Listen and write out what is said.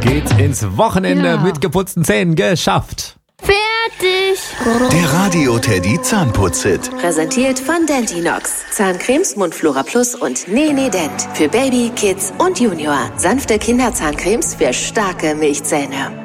geht's ins Wochenende mit geputzten Zähnen geschafft. Fertig! Der Radio Teddy Zahnputz-Hit. Präsentiert von Dentinox. Zahncremes, Mundflora Plus und Nee Dent. Für Baby, Kids und Junior. Sanfte Kinderzahncremes für starke Milchzähne.